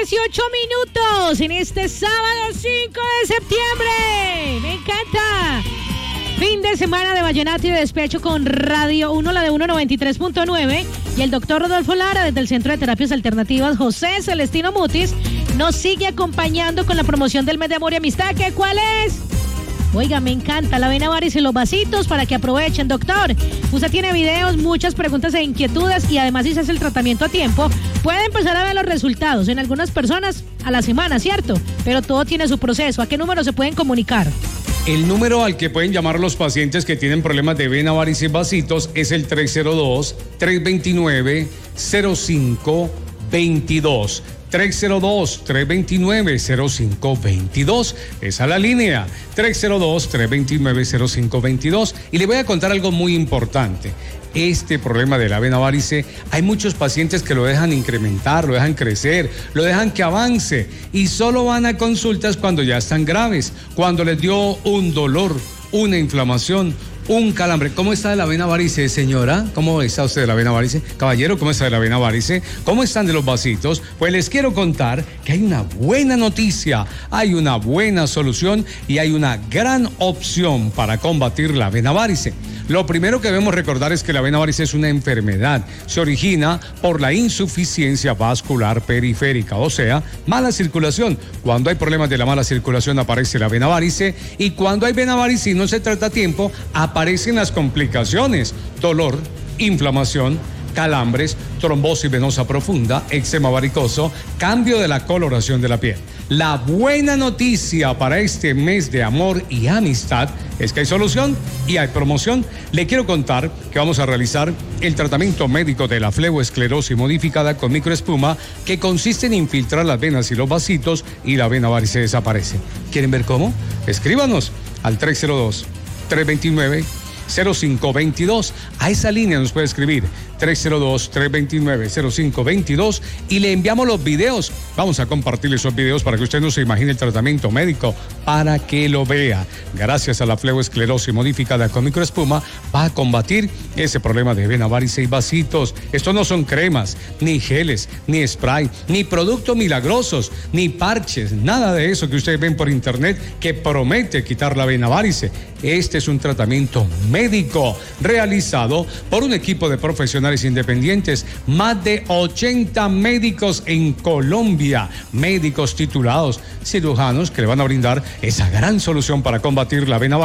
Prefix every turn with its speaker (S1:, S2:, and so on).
S1: 18 minutos en este sábado 5 de septiembre. Me encanta. Fin de semana de vallenato y de despecho con Radio 1, la de 193.9. Y el doctor Rodolfo Lara, desde el Centro de Terapias Alternativas José Celestino Mutis, nos sigue acompañando con la promoción del mes de amor y amistad. ¿Qué cuál es? Oiga, me encanta la avena Varis y los vasitos para que aprovechen, doctor. Usted tiene videos, muchas preguntas e inquietudes y además si se hace el tratamiento a tiempo, puede empezar a ver los resultados en algunas personas a la semana, ¿cierto? Pero todo tiene su proceso. ¿A qué número se pueden comunicar?
S2: El número al que pueden llamar los pacientes que tienen problemas de vena, varices y vasitos es el 302-329-0522. 302-329-0522. Esa es la línea. 302-329-0522. Y le voy a contar algo muy importante. Este problema de la vena varice, hay muchos pacientes que lo dejan incrementar, lo dejan crecer, lo dejan que avance y solo van a consultas cuando ya están graves, cuando les dio un dolor, una inflamación, un calambre. ¿Cómo está de la vena varice, señora? ¿Cómo está usted de la vena varice? Caballero, ¿cómo está de la vena varice? ¿Cómo están de los vasitos? Pues les quiero contar que hay una buena noticia, hay una buena solución y hay una gran opción para combatir la vena varice. Lo primero que debemos recordar es que la vena varice es una enfermedad. Se origina por la insuficiencia vascular periférica, o sea, mala circulación. Cuando hay problemas de la mala circulación aparece la vena varice y cuando hay vena varice y no se trata a tiempo, aparecen las complicaciones, dolor, inflamación, calambres, trombosis venosa profunda, eczema varicoso, cambio de la coloración de la piel. La buena noticia para este mes de amor y amistad es que hay solución y hay promoción. Le quiero contar que vamos a realizar el tratamiento médico de la fleboesclerosis modificada con microespuma, que consiste en infiltrar las venas y los vasitos y la vena varice desaparece. ¿Quieren ver cómo? Escríbanos al 302-329-0522. A esa línea nos puede escribir 302-329-0522 y le enviamos los videos. Vamos a compartirle esos videos para que usted no se imagine el tratamiento médico, para que lo vea. Gracias a la fleboesclerosis modificada con microespuma va a combatir ese problema de vena varice y vasitos. Estos no son cremas, ni geles, ni spray, ni productos milagrosos, ni parches, nada de eso que ustedes ven por internet que promete quitar la vena varice. Este es un tratamiento médico realizado por un equipo de profesionales independientes, más de 80 médicos en Colombia, médicos titulados, cirujanos que le van a brindar esa gran solución para combatir la vena varice.